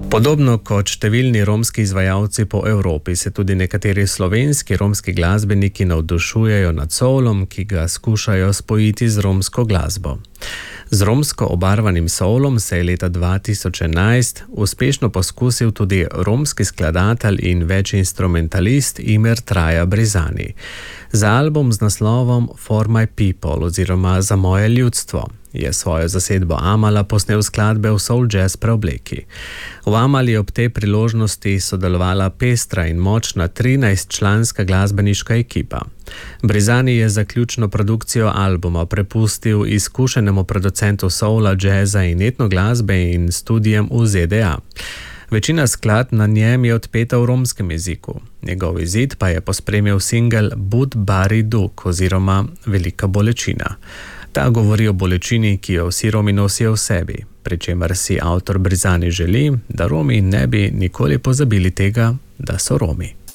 Podobno kot številni romski izvajalci po Evropi se tudi nekateri slovenski romski glasbeniki navdušujejo nad soulom, ki ga skušajo spojiti z romsko glasbo. Z romsko obarvanim soulom se je leta 2011 uspešno poskusil tudi romski skladatelj in večinstrumentalist Imer Traja Brizani. Za album z naslovom For My People oziroma Za moje ljudstvo je svojo zasedbo Amala posnel skladbe v soul jazz preobleki. V Amali je ob tej priložnosti sodelovala pestra in močna 13-članska glasbeniška ekipa. Brizani je zaključno produkcijo albuma prepustil izkušenemu producentu soula, jazza in etnoglasbe in studijem v ZDA. Večina skladb na njem je odpeta v romskem jeziku. Njegov izid pa je pospremil singel Bud Bari Duk oziroma Velika bolečina. Ta govori o bolečini, ki jo vsi Romi nosijo v sebi, pri čemer si avtor Brizani želi, da Romi ne bi nikoli pozabili tega, da so Romi.